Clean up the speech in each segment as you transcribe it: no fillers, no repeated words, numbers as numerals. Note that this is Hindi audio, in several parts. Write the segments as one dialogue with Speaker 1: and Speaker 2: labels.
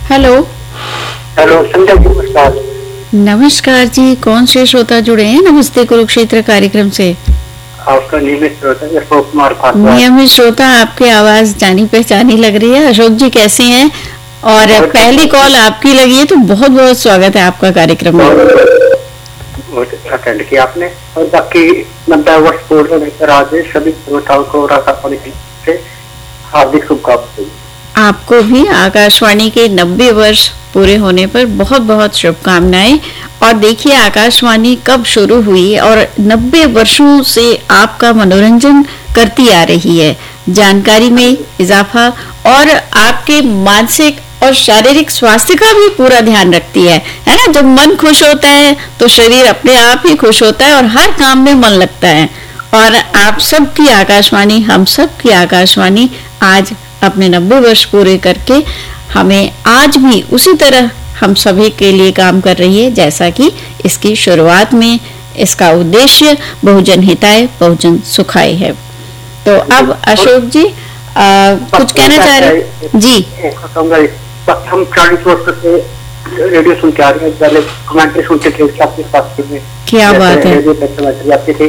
Speaker 1: हेलो।
Speaker 2: हेलो संध्या जी, नमस्कार।
Speaker 1: नमस्कार जी, कौन से श्रोता जुड़े हैं नमस्ते कुरुक्षेत्र कार्यक्रम से?
Speaker 2: आपका नियमित श्रोता अशोक कुमार भारद्वाज।
Speaker 1: नियमित श्रोता, आपकी आवाज जानी पहचानी लग रही है। अशोक जी कैसे हैं? और पहली कॉल आपकी लगी है तो बहुत बहुत स्वागत है आपका कार्यक्रम में।
Speaker 2: बहुत अच्छा अटेंड किया आपने। और बाकी 90 वर्ष पूर्ण होने पर आज सभी श्रोताओं को आकाशवाणी से हार्दिक शुभकामनाएं।
Speaker 1: आपको भी आकाशवाणी के 90 वर्ष पूरे होने पर बहुत बहुत शुभकामनाएं। और देखिए आकाशवाणी कब शुरू हुई और 90 वर्षों से आपका मनोरंजन करती आ रही है, जानकारी में इजाफा और आपके मानसिक और शारीरिक स्वास्थ्य का भी पूरा ध्यान रखती है ना। जब मन खुश होता है तो शरीर अपने आप ही खुश होता है और हर काम में मन लगता है। और आप सबकी आकाशवाणी, हम सब की आकाशवाणी आज अपने 90 वर्ष पूरे करके हमें आज भी उसी तरह हम सभी के लिए काम कर रही है जैसा कि इसकी शुरुआत में इसका उद्देश्य बहुजन हिताय बहुजन सुखाय है। तो अब अशोक जी कुछ कहना चाह रहे जी?
Speaker 2: हम 40 वर्ष से रेडियो सुनते आ रहे हैं। पहले कमेंट्री सुनते थे आपके पास में,
Speaker 1: क्या बात है।
Speaker 2: जाते थे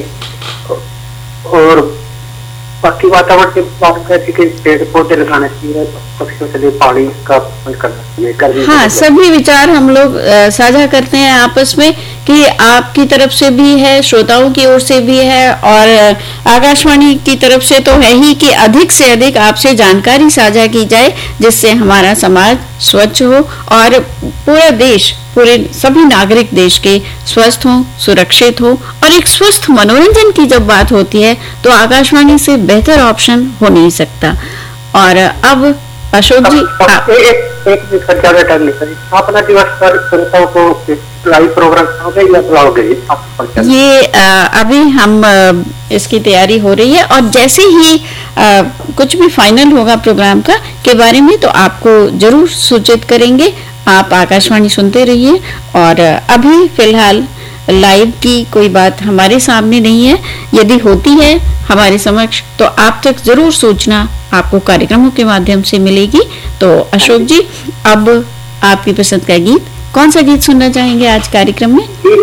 Speaker 2: और बाकी वातावरण के बात करते कि पेड़ पौधे लगाने चाहिए, पक्षियों के लिए पानी का करना चाहिए।
Speaker 1: हाँ, सभी विचार हम लोग साझा करते हैं आपस में कि आपकी तरफ से भी है, श्रोताओं की ओर से भी है और आकाशवाणी की तरफ से तो है ही कि अधिक से अधिक आपसे जानकारी साझा की जाए जिससे हमारा समाज स्वच्छ हो और पूरा देश, पूरे सभी नागरिक देश के स्वस्थ हों, सुरक्षित हो। और एक स्वस्थ मनोरंजन की जब बात होती है तो आकाशवाणी से बेहतर ऑप्शन हो नहीं सकता। और अब अशोक जी
Speaker 2: ज्यादा टाइम नहीं करें, अपना दिवस पर श्रोताओं को लाइव प्रोग्राम बुलाओगे?
Speaker 1: ये अभी हम इसकी तैयारी हो रही है और जैसे ही कुछ भी फाइनल होगा प्रोग्राम का के बारे में तो आपको जरूर सूचित करेंगे। आप आकाशवाणी सुनते रहिए। और अभी फिलहाल लाइव की कोई बात हमारे सामने नहीं है, यदि होती है हमारे समक्ष तो आप तक जरूर सूचना आपको कार्यक्रमों के माध्यम से मिलेगी। तो अशोक जी, अब आपकी पसंद का गीत, कौन सा गीत सुनना चाहेंगे आज कार्यक्रम में?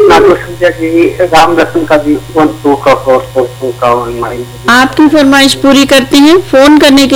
Speaker 1: राम लक्ष्मण का भी आपकी फरमाइश पूरी करते हैं। फोन करने के